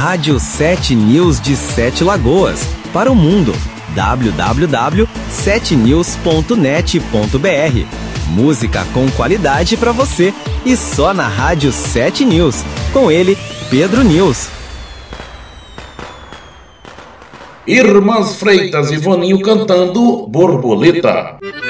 Rádio 7 News de Sete Lagoas, para o mundo. www.7news.net.br. Música com qualidade para você e só na Rádio 7 News. Com ele, Pedro News. Irmãs Freitas e Vaninho cantando Borboleta.